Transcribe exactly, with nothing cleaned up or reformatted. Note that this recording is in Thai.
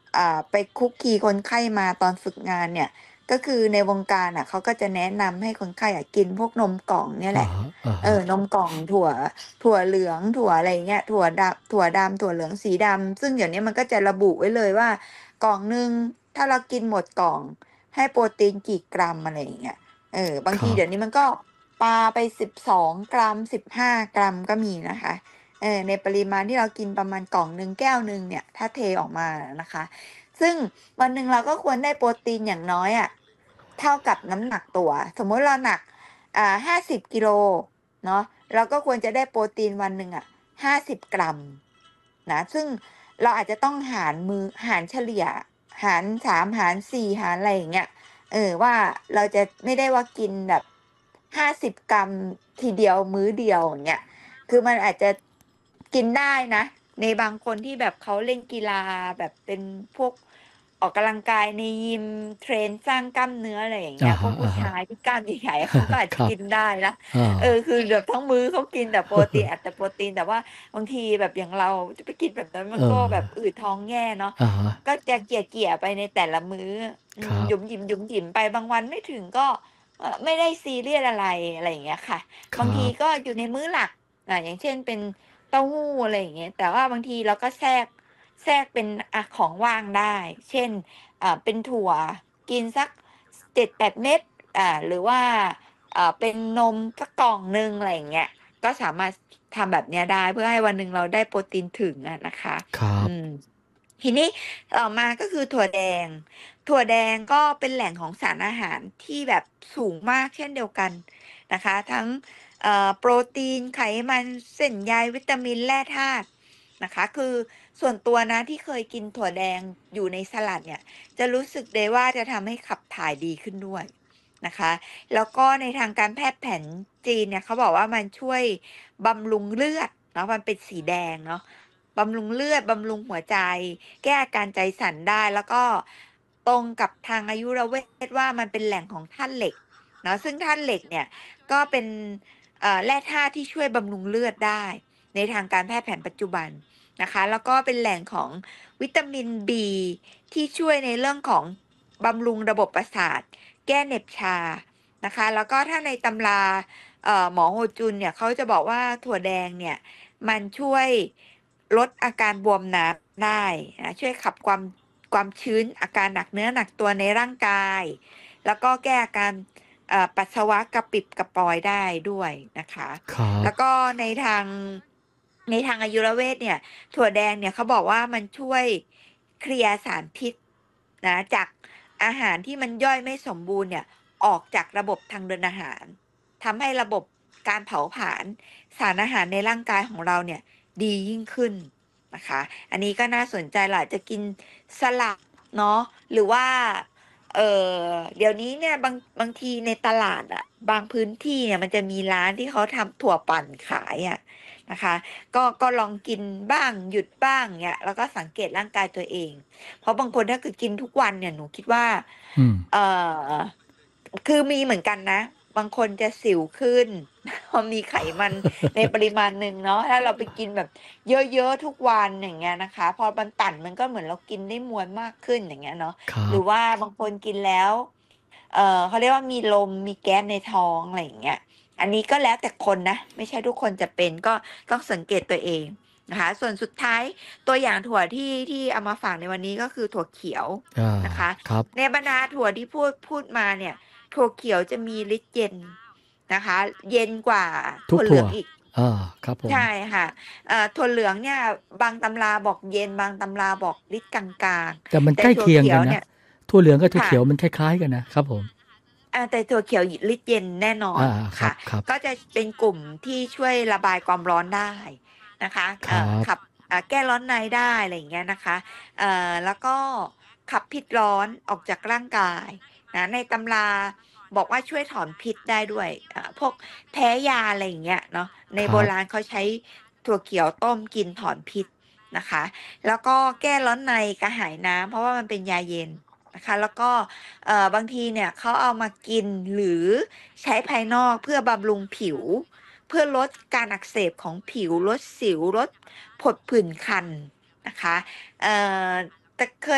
อ่าไปคุกคีคนไข้มาตอนฝึกงานเนี่ยก็คือในวงการอ่ะเขาก็จะแนะนำให้คนไข้อ่ะกินพวกนมกล่องเนี่ยแหละอ่าฮะอ่าเอฮะอนมกล่องถั่วถั่วเหลืองถั่วอะไรเงี้ยถั่วดำถั่วดำถั่วเหลืองสีดำซึ่งเดี๋ยวนี้มันก็จะระบุไว้เลยว่ากล่องหนึ่งถ้าเรากินหมดกล่องให้โปรตีนกี่กรัมอะไรอย่างเงี้ยเออบางครับทีเดี๋ยวนี้มันก็ปาไปสิบสองกรัมสิบห้ากรัมก็มีนะคะเออในปริมาณที่เรากินประมาณกล่องหนึ่งแก้วหนึ่งเนี่ยถ้าเทออกมานะคะ ซึ่งวันหนึ่งเราก็ควรได้โปรตีนอย่างน้อยอ่ะเท่ากับน้ำหนักตัว สมมติเราหนักอ่าห้าสิบกิโลเนาะเราก็ควรจะได้โปรตีนวันหนึ่งอ่ะห้าสิบกรัมนะซึ่งเราอาจจะต้องหารมือหารเฉลี่ยหารสามหารสี่หารอะไรอย่างเงี้ยเออว่าเราจะไม่ได้ว่ากินแบบห้าสิบกรัมทีเดียวมื้อเดียวอย่างเงี้ยคือมันอาจจะกินได้นะในบางคนที่แบบเขาเล่นกีฬาแบบเป็นพวกออกกำลังกายในยิมเทรนสร้างกล้ามเนื้ออะไรอย่างเงี้อ่ายพวกผู้ฮะอ่าฮะชายที่กล้ามใหญ่ๆเขาก็อาจครับจะกินได้นะอ่าเออคือแบบทั้งมื้อเขากินแต่โปรตีนอัดแต่โปรตีนแต่ว่าบางทีแบบอย่างเราจะไปกินแบบนั้นมัเอนก็อแบบอืดท้องแย่เนาะอ่าฮะก็จะเกี่ยเกี่ยไปในแต่ละมื้ออืมครับหยุมหยิมหยุมหยิมไปบางวันไม่ถึงก็เออไม่ได้ซีเรียสอะไรอะไรอย่างเงี้ยค่ะบางทีครับก็อยู่ในมื้อหลักอ่าอย่างเช่นเป็นเต้าหู้อะไรอย่างเงี้ยแต่ว่าบางทีเราก็แทรกแทรกเป็นอะของว่างได้เช่นอ่าเป็นถั่วกินสักเจ็ดแปดเม็ดอ่าหรือว่าอ่าเป็นนมสักกล่องหนึ่งอะไรอย่างเงี้ย ก็สามารถทำแบบเนี้ยได้เพื่อให้วันหนึ่งเราได้โปรตีนถึงอะนะคะครับอืมทีนี้ต่อมาก็คือถั่วแดงถั่วแดงก็เป็นแหล่งของสารอาหารที่แบบสูงมากเช่นเดียวกันนะคะทั้งเอ่อโปรตีนไขมันเส้นใยวิตามินแร่ธาตุนะคะคือส่วนตัวนะที่เคยกินถั่วแดงอยู่ในสลัดเนี่ยจะรู้สึกได้ว่าจะทำให้ขับถ่ายดีขึ้นด้วยนะคะ แล้วก็ในทางการแพทย์แผนจีนเนี่ยเขาบอกว่ามันช่วยบำรุงเลือดเนาะมันเป็นสีแดงเนาะบำรุงเลือดบำรุงหัวใจแก้อาการใจสั่นได้แล้วก็ตรงกับทางอายุรเวทว่ามันเป็นแหล่งของธาตุเหล็กเนาะซึ่งธาตุเหล็กเนี่ยก็เป็นเอ่อแร่ธาตุที่ช่วยบำรุงเลือดได้ในทางการแพทย์แผนปัจจุบันนะคะแล้วก็เป็นแหล่งของวิตามิน บี ที่ช่วยในเรื่องของบำรุงระบบประสาทแก้เหน็บชา นะคะแล้วก็ถ้าในตำราเอ่อหมอโฮจุนเนี่ยเขาจะบอกว่าถั่วแดงเนี่ยมันช่วยลดอาการบวมน้ำได้นะช่วยขับความความชื้นอาการหนักเนื้อหนักตัวในร่างกายแล้วก็แก้อาการเอ่อปัสสาวะกระปิบกระปอยได้ด้วยนะคะครับแล้วก็ในทางในทางอายุรเวทเนี่ยถั่วแดงเนี่ยเขาบอกว่ามันช่วยเคลียร์สารพิษนะจากอาหารที่มันย่อยไม่สมบูรณ์เนี่ย ออกจากระบบทางเดินอาหารทำให้ระบบการเผาผลาญสารอาหารในร่างกายของเราเนี่ยดียิ่งขึ้นนะคะอันนี้ก็น่าสนใจหละจะกินสลัดเนาะหรือว่าเออเดี๋ยวนี้เนี่ยบางบางทีในตลาดอะบางพื้นที่เนี่ยมันจะมีร้านที่เขาทำถั่วปั่นขายอะนะคะก็ก็ลองกินบ้างหยุดบ้างเนี่ยแล้วก็สังเกตร่างกายตัวเองเพราะบางคนถ้าคือกินทุกวันเนี่ยหนูคิดว่าอืมเออ คือมีเหมือนกันนะบางคนจะสิวขึ้นพอมีไขมันในปริมาณหนึ่งเนาะถ้าเราไปกินแบบเยอะๆทุกวันอย่างเงี้ยนะคะพอมันตันมันก็เหมือนเรากินได้มวลมากขึ้นอย่างเงี้ยเนาะครับหรือว่าบางคนกินแล้วเออเขาเรียกว่ามีลมมีแก๊สในท้องอะไรอย่างเงี้ยอันนี้ก็แล้วแต่คนนะไม่ใช่ทุกคนจะเป็นก็ต้องสังเกตตัวเองนะคะส่วนสุดท้ายตัวอย่างถั่วที่ที่เอามาฝากในวันนี้ก็คือถั่วเขียวอ่านะคะครับในบรรดาถั่วที่พูดพูดมาเนี่ย ถั่วเขียวจะมีฤทธิ์เย็นนะคะเย็นกว่าถั่วเหลืทุกถั่วองอีกอ่าครับผมใช่ค่ะเอ่อถั่วเหลืองเนี่ยบางตำราบอกเย็นบางตำราบอกฤทธิ์กลางแต่มันๆแต่ถั่วใกล้เคียงกันนะเขียวเนี่ยถั่วเหลืองกับถั่วค่ะเขียวมันคล้ายๆกันนะครับผมอ่าแต่ถั่วเขียวฤทธิ์เย็นแน่นอนอ่าครัค่ะบครับก็จะเป็นกลุ่มที่ช่วยระบายความร้อนได้นะคะคเอ่รัอขับบอ่าแก้ร้อนในได้อะไรอย่างเงี้ยนะคะเอ่อแล้วก็ขับพิษร้อนออกจากร่างกายนะในตำรา บอกว่าช่วยถอนพิษได้ด้วยอ่าพวกแพ้ยาอะไรอย่างเงี้ยเนาะในโบครับราณเขาใช้ถั่วเขียวต้มกินถอนพิษนะคะแล้วก็แก้ร้อนในกระหายน้ำเพราะว่ามันเป็นยาเย็นนะคะแล้วก็เอ่อบางทีเนี่ยเขาเอามากินหรือใช้ภายนอกเพื่อบำรุงผิวเพื่อลดการอักเสบของผิวลดสิวลดผดผื่นคันนะคะเอ่อแต่เคย